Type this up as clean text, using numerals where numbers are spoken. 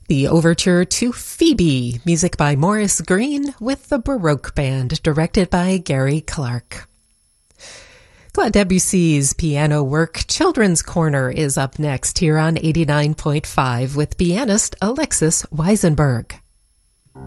The overture to Phoebe, music by Maurice Greene with the Baroque Band, directed by Gary Clark. Claude Debussy's piano work Children's Corner is up next here on 89.5 with pianist Alexis Weisenberg.